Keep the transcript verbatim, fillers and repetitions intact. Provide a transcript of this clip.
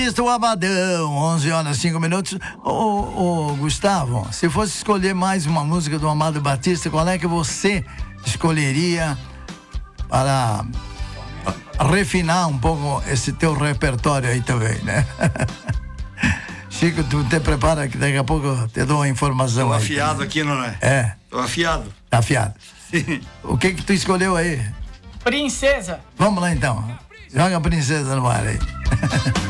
O Amadão, onze horas e cinco minutos. Ô, ô, Gustavo, se fosse escolher mais uma música do Amado Batista, qual é que você escolheria para refinar um pouco esse teu repertório aí também, né? Chico, tu te prepara que daqui a pouco eu te dou uma informação. Tô aí afiado também. aqui, não é? É. Tô afiado. Tá afiado. Sim. O que que tu escolheu aí? Princesa. Vamos lá então. Joga a princesa no ar aí.